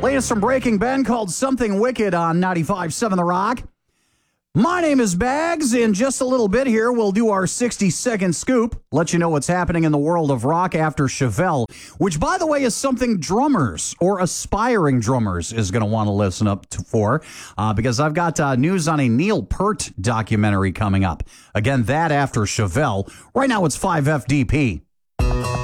Latest from Breaking Ben called Something Wicked on 95.7 The Rock. My name is Bags. In just a little bit here, we'll do our 60-second scoop, let you know what's happening in the world of rock after Chevelle, which, by the way, is something drummers or aspiring drummers is going to want to listen up for, because I've got news on a Neil Peart documentary coming up. Again, that after Chevelle. Right now, it's 5FDP.